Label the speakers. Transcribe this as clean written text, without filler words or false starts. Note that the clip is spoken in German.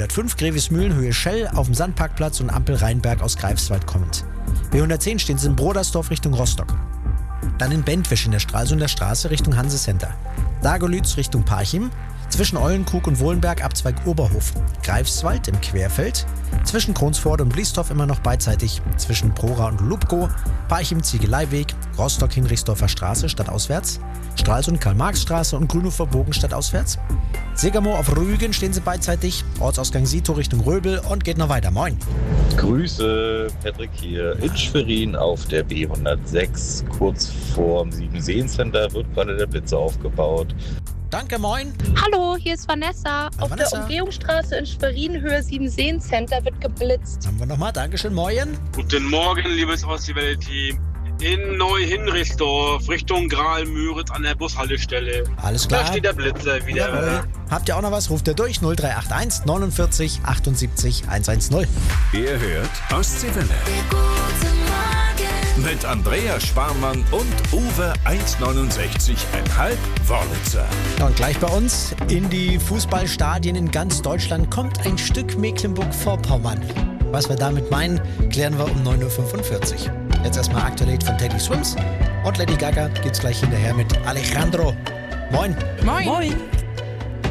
Speaker 1: B105 Grevesmühlen Höhe Schell auf dem Sandparkplatz und Ampel Rheinberg aus Greifswald kommend. B110 stehen sie in Brodersdorf Richtung Rostock. Dann in Bentwisch in der Stralsunder Straße Richtung Hanse Center. Dagolytz Richtung Parchim. Zwischen Eulenkrug und Wohlenberg Abzweig Oberhof. Greifswald im Querfeld. Zwischen Kronsford und Bliesdorf immer noch beidseitig. Zwischen Prora und Lubko. Parchim Ziegeleiweg. Rostock Hinrichsdorfer Straße stadtauswärts. Stralsund Karl-Marx-Straße und Grünhofer Bogen stadtauswärts. Segermoor auf Rügen stehen sie beidseitig. Ortsausgang Sito Richtung Röbel und geht noch weiter. Moin.
Speaker 2: Grüße, Patrick hier in Schwerin auf der B106. Kurz vorm Siebenseen-Center wird gerade der Blitzer aufgebaut.
Speaker 1: Danke, moin.
Speaker 3: Hallo, hier ist Vanessa.
Speaker 1: Hallo,
Speaker 3: Auf
Speaker 1: Vanessa.
Speaker 3: der Umgehungsstraße in Schwerin, Höhe Siebenseen-Center, wird geblitzt.
Speaker 1: Haben wir nochmal. Dankeschön, moin.
Speaker 4: Guten Morgen, liebes Ostsee-Welle-Team. In Neu-Hinrichsdorf, Richtung Graal-Müritz an der Bushaltestelle.
Speaker 1: Alles klar.
Speaker 4: Da steht der Blitzer wieder.
Speaker 1: Jawohl. Habt ihr auch noch was? Ruft ihr durch 0381 49 78 110.
Speaker 5: Ihr hört Ostseewelle. Mit Andrea Sparmann und Uwe 1,69,5 Wörlitzer.
Speaker 1: Und gleich bei uns in die Fußballstadien in ganz Deutschland kommt ein Stück Mecklenburg-Vorpommern. Was wir damit meinen, klären wir um 9.45 Uhr. Jetzt erstmal Aktualität von Teddy Swims und Lady Gaga geht's gleich hinterher mit Alejandro. Moin.
Speaker 6: Moin. Moin.